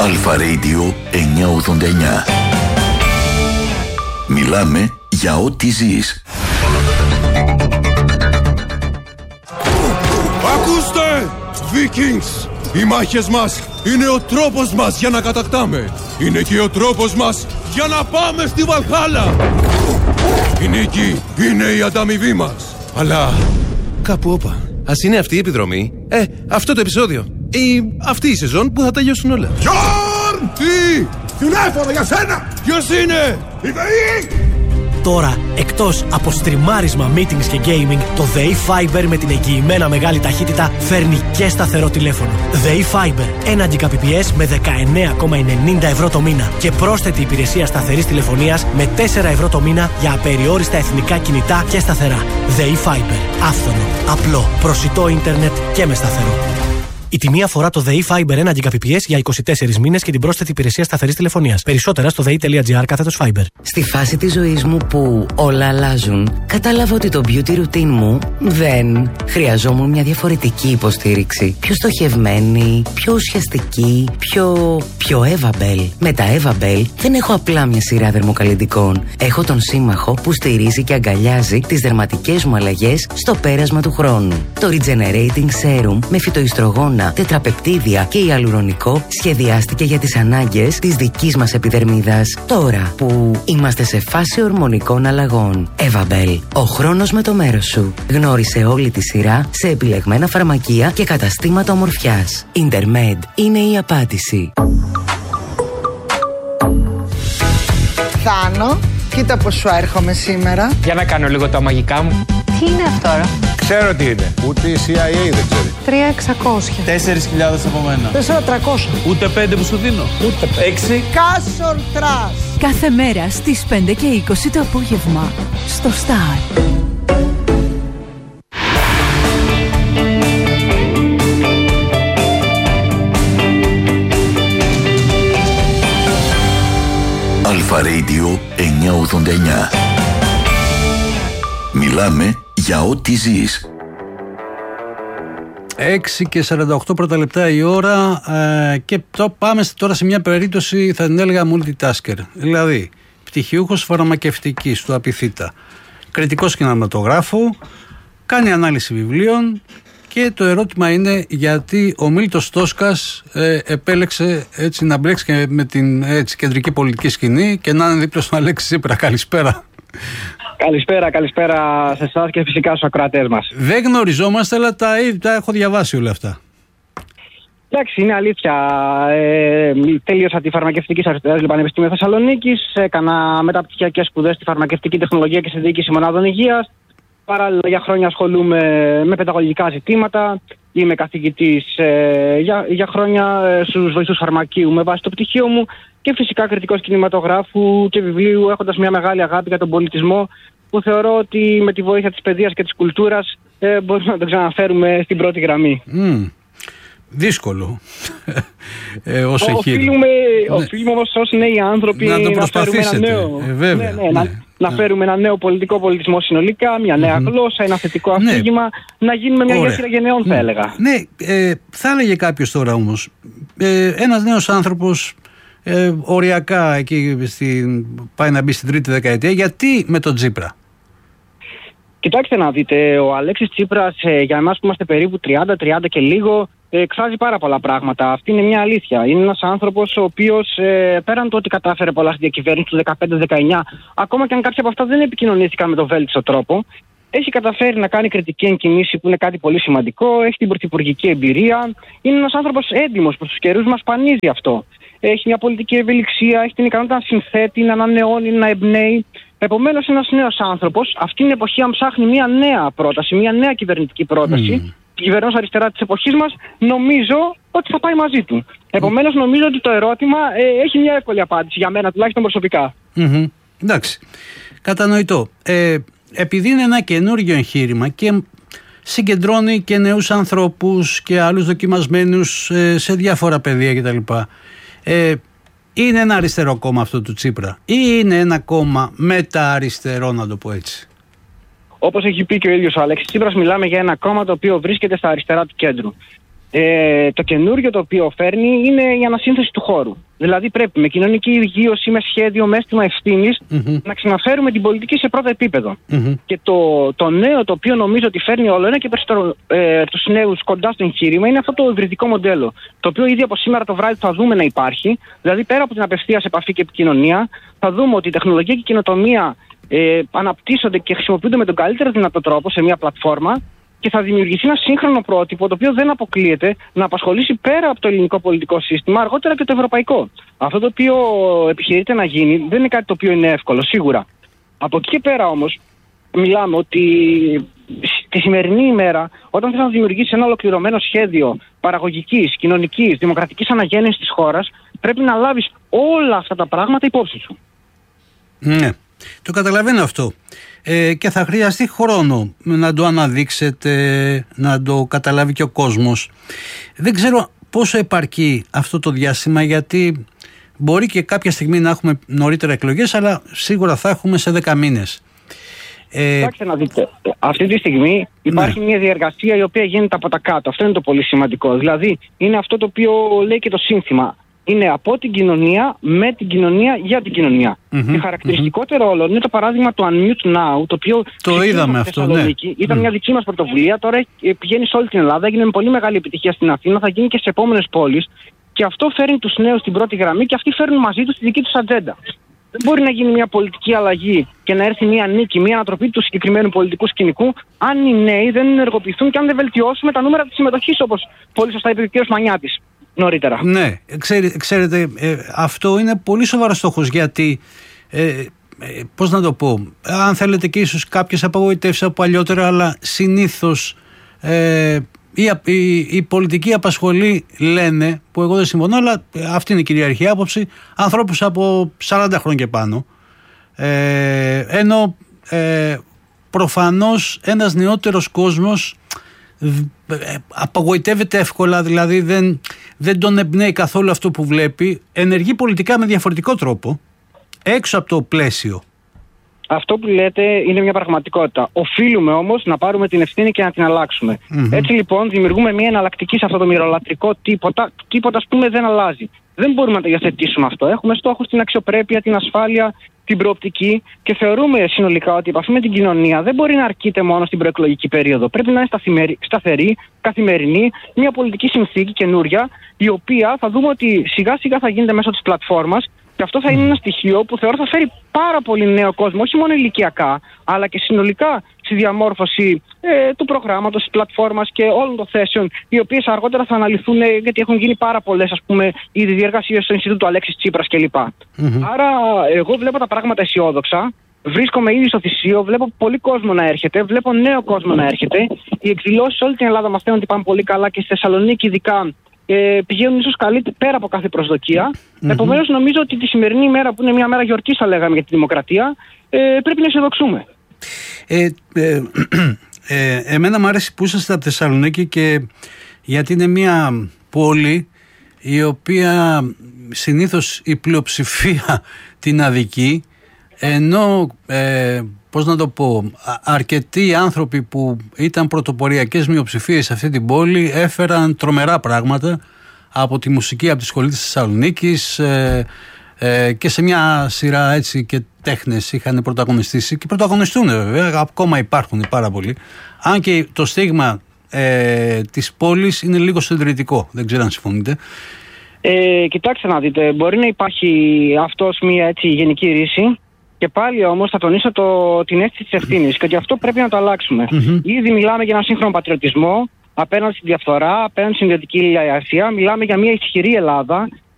Αλφα Radio 989. Μιλάμε για ό,τι ζεις. Ακούστε! Vikings! Οι μάχες μας είναι ο τρόπος μας για να κατακτάμε. Είναι και ο τρόπος μας για να πάμε στη Βαλχάλα. Η νίκη είναι η ανταμοιβή μας. Αλλά κάπου όπα. Ας είναι αυτή η επιδρομή. Αυτό το επεισόδιο. Ή αυτή η σεζόν που θα τελειώσουν όλα. Γιόρν! Τι! Τηλέφωνο για σένα! Ποιος είναι? Η ΔΕΗ! Τώρα, εκτός από στριμάρισμα, meetings και gaming, το ΔΕΗ Fiber με την εγγυημένα μεγάλη ταχύτητα φέρνει και σταθερό τηλέφωνο. ΔΕΗ Fiber, 1 Gbps με 19,90 ευρώ το μήνα και πρόσθετη υπηρεσία σταθερής τηλεφωνίας με 4 ευρώ το μήνα για απεριόριστα εθνικά κινητά και σταθερά. ΔΕΗ Fiber, άφθονο, απλό, προσιτό ίντερνετ και με σταθερό. Η τιμή αφορά το ΔΕΗ Fiber 1 Gbps για 24 μήνες και την πρόσθετη υπηρεσία σταθερής τηλεφωνίας. Περισσότερα στο dei.gr/Fiber. Στη φάση της ζωής μου που όλα αλλάζουν, κατάλαβα ότι το beauty routine μου δεν χρειαζόμουν μια διαφορετική υποστήριξη. Πιο στοχευμένη, πιο ουσιαστική, πιο Evabel. Με τα Evabel δεν έχω απλά μια σειρά δερμοκαλλυντικών. Έχω τον σύμμαχο που στηρίζει και αγκαλιάζει τις δερματικές μου αλλαγές στο πέρασμα του χρόνου. Το Regenerating Serum με φυτοϊστρογόνα, τετραπεπτίδια και ιαλουρονικό σχεδιάστηκε για τις ανάγκες της δικής μας επιδερμίδας. Τώρα που είμαστε σε φάση ορμονικών αλλαγών. Evabel, ο χρόνος με το μέρος σου. Γνώρισε όλη τη σειρά σε επιλεγμένα φαρμακεία και καταστήματα ομορφιάς. Intermed είναι η απάντηση. Θάνο, κοίτα πως σου έρχομαι σήμερα. Για να κάνω λίγο τα μαγικά μου. Τι είναι αυτό τώρα? Ξέρω τι είναι. Ούτε η CIA δεν ξέρει. 3.600. 4.000 από μένα. 4.300. Ούτε 5 που σου δίνω. Ούτε 6. Κάσορ τρας. Κάθε μέρα στις 5:20 το απόγευμα στο Star. Αλφα Radio 989. Μιλάμε για ό,τι ζεις. 6 και 48 πρώτα λεπτά η ώρα και πάμε τώρα σε μια περίπτωση, θα την έλεγα multitasker. Δηλαδή, πτυχιούχος φαρμακευτικής του Απιθύτα, κριτικός κινηματογράφου, κάνει ανάλυση βιβλίων και το ερώτημα είναι γιατί ο Μίλτος Τόσκας επέλεξε έτσι να μπλέξει και με την κεντρική πολιτική σκηνή και να είναι δίπλα στον Αλέξη Τσίπρα. Καλησπέρα. Καλησπέρα σε εσάς και φυσικά στους ακροατές μας. Δεν γνωριζόμαστε, αλλά τα έχω διαβάσει όλα αυτά. Εντάξει, είναι αλήθεια. Τέλειωσα τη φαρμακευτική στο Αριστοτέλειου Πανεπιστήμιο Θεσσαλονίκης. Έκανα μεταπτυχιακές σπουδές στη φαρμακευτική τεχνολογία και στη διοίκηση μονάδων υγείας. Παράλληλα, για χρόνια ασχολούμαι με παιδαγωγικά ζητήματα. Είμαι καθηγητής για χρόνια στους βοηθούς φαρμακείου με βάση το πτυχίο μου και φυσικά κριτικός κινηματογράφου και βιβλίου, έχοντας μια μεγάλη αγάπη για τον πολιτισμό που θεωρώ ότι με τη βοήθεια της παιδείας και της κουλτούρας μπορούμε να το ξαναφέρουμε στην πρώτη γραμμή. Δύσκολο ως εγχείρημα. Οφείλουμε όμως ως νέοι άνθρωποι να το προσπαθήσετε. Να φέρουμε ένα νέο πολιτικό πολιτισμό συνολικά, μια νέα γλώσσα, ένα θετικό αφήγημα, να γίνουμε μια γέφυρα γενναιών, θα έλεγα. Ναι, θα έλεγε κάποιος τώρα όμως, ένας νέος άνθρωπος οριακά εκεί πάει να μπει στην τρίτη δεκαετία, γιατί με τον Τσίπρα? Κοιτάξτε να δείτε, ο Αλέξης Τσίπρας για εμάς που είμαστε περίπου 30 και λίγο εκφράζει πάρα πολλά πράγματα. Αυτή είναι μια αλήθεια. Είναι ένας άνθρωπος ο οποίος πέραν του ότι κατάφερε πολλά στη διακυβέρνηση του 15-19, ακόμα και αν κάποια από αυτά δεν επικοινωνήθηκαν με τον βέλτιστο τρόπο, έχει καταφέρει να κάνει κριτική εγκινήση που είναι κάτι πολύ σημαντικό, έχει την πρωθυπουργική εμπειρία, είναι ένας άνθρωπος έντιμος προς τους καιρούς μας, πανίζει αυτό. Έχει μια πολιτική ευελιξία, έχει την ικανότητα να συνθέτει, να ανανεώνει, να εμπνέει. Επομένως, ένας νέος άνθρωπος, αυτή την εποχή, αν ψάχνει μια νέα πρόταση, μια νέα κυβερνητική πρόταση, την κυβερνός αριστερά της εποχής μας, νομίζω ότι θα πάει μαζί του. Επομένως, νομίζω ότι το ερώτημα έχει μια εύκολη απάντηση, για μένα τουλάχιστον προσωπικά. Εντάξει. Κατανοητό. Επειδή είναι ένα καινούργιο εγχείρημα και συγκεντρώνει και νέους ανθρώπους και άλλους δοκιμασμένους σε διάφορα πεδία κτλ. Είναι ένα αριστερό κόμμα αυτό του Τσίπρα ή είναι ένα κόμμα μετα-αριστερό, να το πω έτσι? Όπως έχει πει και ο ίδιος ο Αλέξης Τσίπρας, μιλάμε για ένα κόμμα το οποίο βρίσκεται στα αριστερά του κέντρου. Το καινούριο το οποίο φέρνει είναι η ανασύνθεση του χώρου. Δηλαδή πρέπει με κοινωνική υγείωση, με σχέδιο, με αίσθημα ευθύνης να ξαναφέρουμε την πολιτική σε πρώτο επίπεδο. Και το νέο το οποίο νομίζω ότι φέρνει όλο ένα και περισσότερο τους νέους κοντά στο εγχείρημα είναι αυτό το υβριδικό μοντέλο. Το οποίο ήδη από σήμερα το βράδυ θα δούμε να υπάρχει. Δηλαδή πέρα από την απευθείας επαφή και επικοινωνία, θα δούμε ότι η τεχνολογία και η καινοτομία αναπτύσσονται και χρησιμοποιούνται με τον καλύτερο δυνατό τρόπο σε μια πλατφόρμα. Και θα δημιουργηθεί ένα σύγχρονο πρότυπο το οποίο δεν αποκλείεται να απασχολήσει πέρα από το ελληνικό πολιτικό σύστημα, αργότερα και το ευρωπαϊκό. Αυτό το οποίο επιχειρείται να γίνει δεν είναι κάτι το οποίο είναι εύκολο, σίγουρα. Από εκεί και πέρα όμως, μιλάμε ότι τη σημερινή ημέρα, όταν θες να δημιουργήσεις ένα ολοκληρωμένο σχέδιο παραγωγικής, κοινωνικής, δημοκρατικής αναγέννησης της χώρας, πρέπει να λάβεις όλα αυτά τα πράγματα υπόψη σου. Ναι. Το καταλαβαίνω αυτό και θα χρειαστεί χρόνο να το αναδείξετε, να το καταλάβει και ο κόσμος. Δεν ξέρω πόσο επαρκεί αυτό το διάστημα, γιατί μπορεί και κάποια στιγμή να έχουμε νωρίτερα εκλογές, αλλά σίγουρα θα έχουμε σε 10 μήνες. Κοιτάξτε να δείτε, αυτή τη στιγμή υπάρχει μια διεργασία η οποία γίνεται από τα κάτω. Αυτό είναι το πολύ σημαντικό. Δηλαδή είναι αυτό το οποίο λέει και το σύνθημα. Είναι από την κοινωνία, με την κοινωνία, για την κοινωνία. Και χαρακτηριστικότερο όλο είναι το παράδειγμα του Unmute Now, το οποίο το είδαμε αυτό, ναι. Ήταν μια δική μας πρωτοβουλία, τώρα πηγαίνει σε όλη την Ελλάδα, έγινε με πολύ μεγάλη επιτυχία στην Αθήνα, θα γίνει και σε επόμενες πόλεις. Και αυτό φέρνει τους νέους στην πρώτη γραμμή και αυτοί φέρνουν μαζί τους τη δική τους ατζέντα. Δεν μπορεί να γίνει μια πολιτική αλλαγή και να έρθει μια νίκη, μια ανατροπή του συγκεκριμένου πολιτικού σκηνικού, αν οι νέοι δεν ενεργοποιηθούν και αν δεν βελτιώσουμε τα νούμερα της συμμετοχής, όπως πολύ σωστά είπε ο κ. Μανιάτης νωρίτερα. Ναι, ξέρετε, αυτό είναι πολύ σοβαρός στόχος, γιατί πώς να το πω, αν θέλετε και ίσως κάποιες απογοητεύσεις από παλιότερα, αλλά συνήθως η πολιτική απασχολεί, λένε, που εγώ δεν συμφωνώ, αλλά αυτή είναι η κυριαρχή άποψη, ανθρώπους από 40 χρόνια και πάνω, ενώ προφανώς ένας νεότερος κόσμος απογοητεύεται εύκολα, δηλαδή δεν τον εμπνέει καθόλου αυτό που βλέπει, ενεργεί πολιτικά με διαφορετικό τρόπο, έξω από το πλαίσιο. Αυτό που λέτε είναι μια πραγματικότητα. Οφείλουμε όμως να πάρουμε την ευθύνη και να την αλλάξουμε. Έτσι λοιπόν δημιουργούμε μια εναλλακτική σε αυτό το μυρολατρικό τίποτα. Τίποτα, ας πούμε, δεν αλλάζει. Δεν μπορούμε να το υιοθετήσουμε αυτό. Έχουμε στόχους την αξιοπρέπεια, την ασφάλεια, την προοπτική και θεωρούμε συνολικά ότι η επαφή με την κοινωνία δεν μπορεί να αρκείται μόνο στην προεκλογική περίοδο. Πρέπει να είναι σταθερή, καθημερινή, μια πολιτική συνθήκη καινούρια, η οποία θα δούμε ότι σιγά σιγά θα γίνεται μέσω της πλατφόρμας. Και αυτό θα είναι ένα στοιχείο που θεωρώ θα φέρει πάρα πολύ νέο κόσμο, όχι μόνο ηλικιακά, αλλά και συνολικά στη διαμόρφωση του προγράμματος, της πλατφόρμας και όλων των θέσεων, οι οποίες αργότερα θα αναλυθούν, γιατί έχουν γίνει πάρα πολλές, ας πούμε, ήδη διεργασίες στο Ινστιτούτο Αλέξης Τσίπρας κλπ. Άρα, εγώ βλέπω τα πράγματα αισιόδοξα. Βρίσκομαι ήδη στο θυσίο, βλέπω πολύ κόσμο να έρχεται, βλέπω νέο κόσμο να έρχεται. Οι εκδηλώσεις σε όλη την Ελλάδα μας φαίνονται ότι πάνε πολύ καλά και στη Θεσσαλονίκη ειδικά. Πηγαίνουν ίσως καλύτερα πέρα από κάθε προσδοκία. Επομένως, νομίζω ότι τη σημερινή ημέρα, που είναι μια μέρα γιορτής, θα λέγαμε, για τη δημοκρατία, πρέπει να αισιοδοξούμε. Εμένα μου άρεσε που είσαστε από Θεσσαλονίκη, και γιατί είναι μια πόλη η οποία συνήθως η πλειοψηφία την αδικεί, ενώ πώς να το πω, αρκετοί άνθρωποι που ήταν πρωτοποριακές μειοψηφίες σε αυτή την πόλη έφεραν τρομερά πράγματα, από τη μουσική, από τη σχολή της Θεσσαλονίκης, και σε μια σειρά έτσι και τέχνες είχαν πρωταγωνιστήσει και πρωταγωνιστούν βέβαια, ακόμα υπάρχουν πάρα πολλοί, αν και το στίγμα της πόλης είναι λίγο συντηρητικό, δεν ξέρω αν συμφωνείτε. Κοιτάξτε να δείτε, μπορεί να υπάρχει αυτό ως μια έτσι γενική ρίση. Και πάλι όμως θα τονίσω την αίσθηση της ευθύνης και ότι αυτό πρέπει να το αλλάξουμε. Ήδη μιλάμε για έναν σύγχρονο πατριωτισμό απέναντι στη διαφθορά, απέναντι στην ιδιωτική λαϊκία. Μιλάμε για μια ισχυρή Ελλάδα,